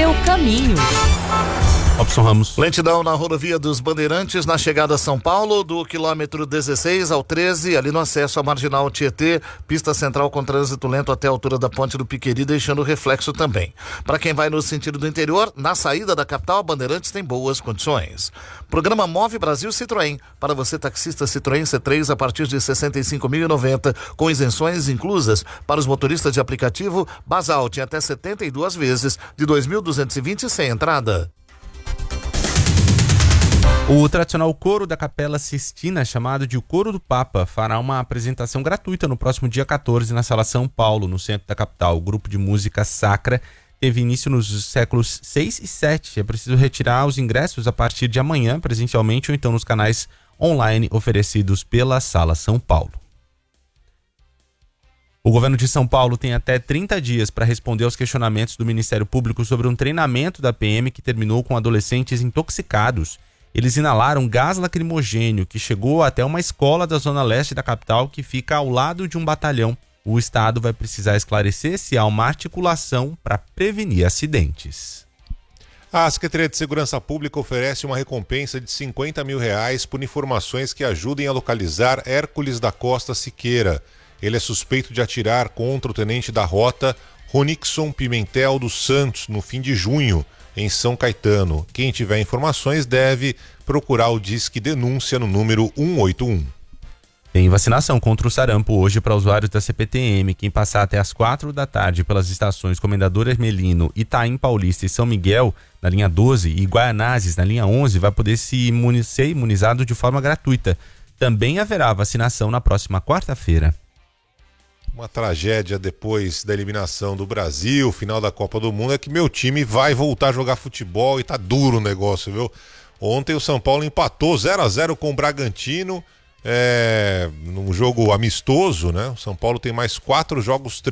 seu caminho. Robson Ramos. Lentidão na rodovia dos Bandeirantes, na chegada a São Paulo, do quilômetro 16 ao 13, ali no acesso à Marginal Tietê, pista central com trânsito lento até a altura da Ponte do Piqueri, deixando reflexo também. Para quem vai no sentido do interior, na saída da capital, Bandeirantes tem boas condições. Programa Move Brasil Citroën, para você taxista Citroën C3 a partir de R$ 65.090, com isenções inclusas para os motoristas de aplicativo, basal em até 72 vezes, de R$ 2.220 sem entrada. O tradicional coro da Capela Sistina, chamado de o Coro do Papa, fará uma apresentação gratuita no próximo dia 14 na Sala São Paulo, no centro da capital. O grupo de música sacra teve início nos séculos 6 e 7. É preciso retirar os ingressos a partir de amanhã, presencialmente ou então nos canais online oferecidos pela Sala São Paulo. O governo de São Paulo tem até 30 dias para responder aos questionamentos do Ministério Público sobre um treinamento da PM que terminou com adolescentes intoxicados. Eles inalaram gás lacrimogênio que chegou até uma escola da zona leste da capital que fica ao lado de um batalhão. O Estado vai precisar esclarecer se há uma articulação para prevenir acidentes. A Secretaria de Segurança Pública oferece uma recompensa de R$50 mil por informações que ajudem a localizar Hércules da Costa Siqueira. Ele é suspeito de atirar contra o tenente da rota Ronixon Pimentel dos Santos no fim de junho, em São Caetano. Quem tiver informações deve procurar o Disque Denúncia no número 181. Tem vacinação contra o sarampo hoje para usuários da CPTM. Quem passar até às 4 da tarde pelas estações Comendador Hermelino, Itaim Paulista e São Miguel, na linha 12, e Guaianazes, na linha 11, vai poder ser imunizado de forma gratuita. Também haverá vacinação na próxima quarta-feira. Uma tragédia depois da eliminação do Brasil, final da Copa do Mundo, é que meu time vai voltar a jogar futebol e tá duro o negócio, viu? Ontem o São Paulo empatou 0-0 com o Bragantino, num jogo amistoso, né? O São Paulo tem mais 4 jogos